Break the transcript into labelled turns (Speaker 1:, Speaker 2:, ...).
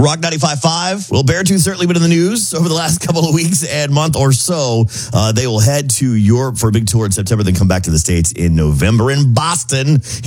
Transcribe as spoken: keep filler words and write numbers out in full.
Speaker 1: Rock ninety-five point five. Well, Beartooth certainly been in the news over the last couple of weeks and month or so. Uh, they will head to Europe for a big tour in September, then come back to the States in November in Boston.